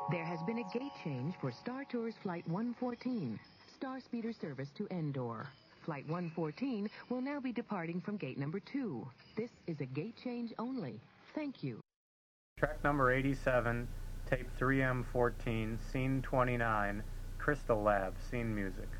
There has been a gate change for Star Tours Flight 114, Star Speeder service to Endor. Flight 114 will now be departing from gate number 2. This is a gate change only. Thank you. Track number 87, tape 3M14, scene 29, Crystal Lab, scene music.